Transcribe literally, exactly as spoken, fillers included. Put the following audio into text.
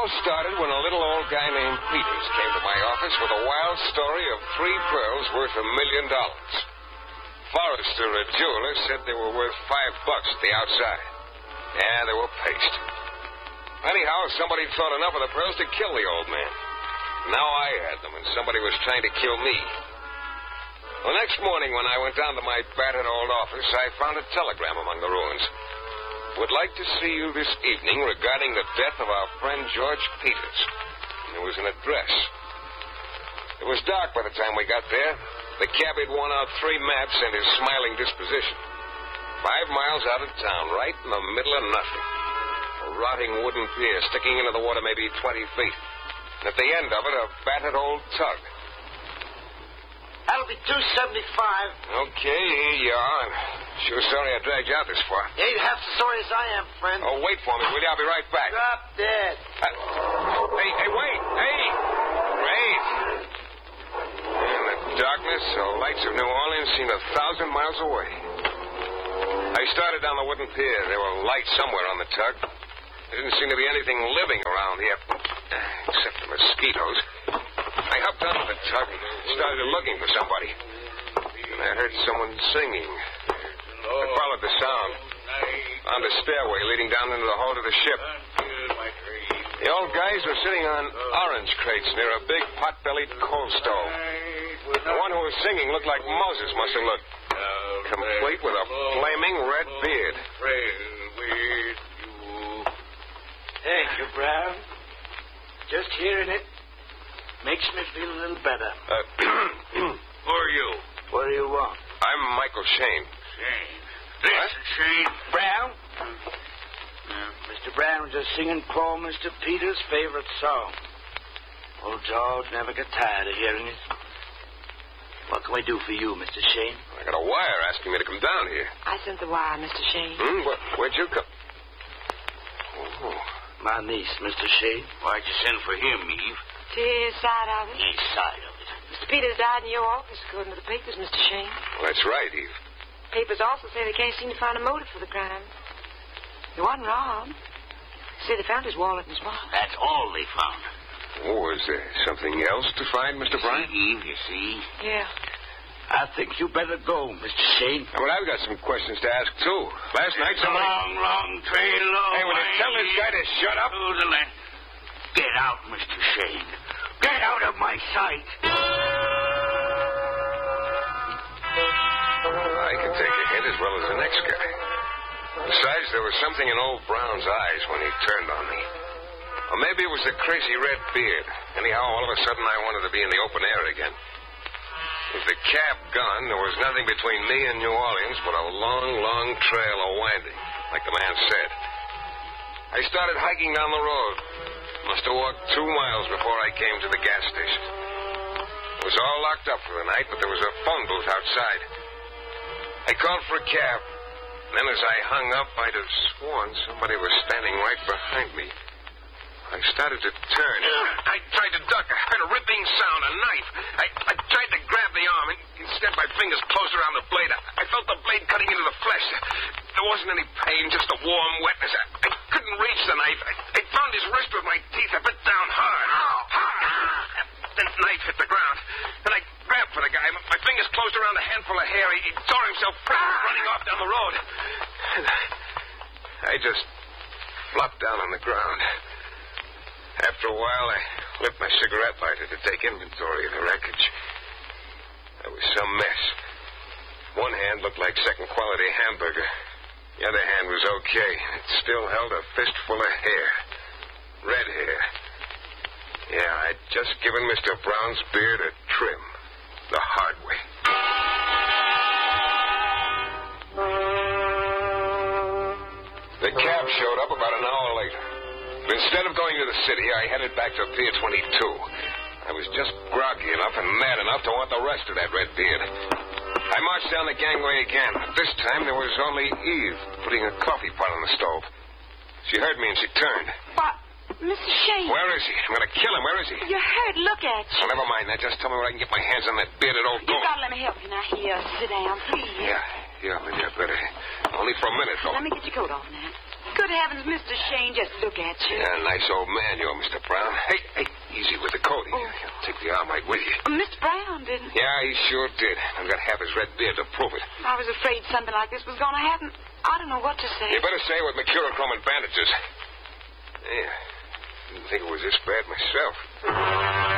all started when a little old guy named Peters came to my office with a wild story of three pearls worth a million dollars. Forrester, a jeweler, said they were worth five bucks at the outside. Yeah, they were paste. Anyhow, somebody thought enough of the pearls to kill the old man. Now I had them, and somebody was trying to kill me. The next morning, when I went down to my battered old office, I found a telegram among the ruins. Would like to see you this evening regarding the death of our friend George Peters. There was an address. It was dark by the time we got there. The cab had worn out three maps and his smiling disposition. Five miles out of town, right in the middle of nothing. A rotting wooden pier sticking into the water maybe twenty feet. And at the end of it, a battered old tug. That'll be two seventy-five. Okay, here you are. Sure sorry I dragged you out this far. You ain't half as sorry as I am, friend. Oh, wait for me, will you? I'll be right back. Drop dead. Uh, hey, hey, wait. Hey. Wait. In the darkness, the lights of New Orleans seemed a thousand miles away. I started down the wooden pier. There were lights somewhere on the tug. There didn't seem to be anything living around here, except the mosquitoes. I hopped onto the tug and started looking for somebody. And I heard someone singing. I followed the sound. Found a stairway leading down into the hold of the ship. The old guys were sitting on orange crates near a big pot-bellied coal stove. The one who was singing looked like Moses must have looked. Complete with a flaming red beard. Thank you, Brown. Just hearing it makes me feel a little better. Uh, who are you? What do you want? I'm Michael Shane. Shane. This what? is Shane. Brown? Yeah. Mister Brown was just singing poor Mister Peters' favorite song. Old George never got tired of hearing it. What can we do for you, Mister Shane? I got a wire asking me to come down here. I sent the wire, Mister Shane. Hmm? Where, where'd you come? Oh. My niece, Mister Shane. Why'd you send for him, Eve? To his side of it. His side of it. Mister Peters died in your office, according to the papers, Mister Shane. Well, that's right, Eve. Papers also say they can't seem to find a motive for the crime. He wasn't robbed. Say they found his wallet and his watch. That's all they found. Oh, is there something else to find, Mister Bryant? See, Eve, you see? Yeah. I think you better go, Mister Shane. Well, I've got some questions to ask, too. Last night, somebody... A long, long trail of... Hey, will you tell this guy to shut up? To the land. Get out, Mister Shane. Get out of my sight. I can take a hint as well as the next guy. Besides, there was something in old Brown's eyes when he turned on me. Or maybe it was the crazy red beard. Anyhow, all of a sudden I wanted to be in the open air again. With the cab gone, there was nothing between me and New Orleans but a long, long trail of winding, like the man said. I started hiking down the road. Must have walked two miles before I came to the gas station. It was all locked up for the night, but there was a phone booth outside. I called for a cab. Then as I hung up, I'd have sworn somebody was standing right behind me. I started to turn. I tried to duck. I heard a ripping sound, a knife. I, I tried to grab the arm. Instead, my fingers closed around the blade. I, I felt the blade cutting into the flesh. There wasn't any pain, just a warm wetness. I, I couldn't reach the knife. I, I found his wrist with my teeth. I bit down hard. Then the knife hit the ground. Then I grabbed for the guy. My fingers closed around a handful of hair. He, he tore himself free, running off down the road. And I just flopped down on the ground. After a while, I lit my cigarette lighter to take inventory of the wreckage. There was some mess. One hand looked like second-quality hamburger. The other hand was okay. It still held a fistful of hair. Red hair. Yeah, I'd just given Mister Brown's beard a trim. The hard way. The cab showed up about an hour later. Instead of going to the city, I headed back to Pier twenty-two. I was just groggy enough and mad enough to want the rest of that red beard. I marched down the gangway again. This time there was only Eve putting a coffee pot on the stove. She heard me and she turned. But, Mister Shane... Where is he? I'm going to kill him. Where is he? You're hurt. Look at you. Oh, never mind that. Just tell me where I can get my hands on that bearded old goat. You've got to let me help you now. Here, sit down, please. Yeah, yeah, Lydia, better. Only for a minute, though. Let me get your coat off now. Good heavens, Mister Shane, just look at you. Yeah, nice old man you are, Mister Brown. Hey, hey, easy with the coat. Oh. Take the arm right with you. Uh, Mister Brown didn't. Yeah, he sure did. I've got half his red beard to prove it. I was afraid something like this was going to happen. I don't know what to say. You better say it with mercurochrome and bandages. Yeah, didn't think it was this bad myself.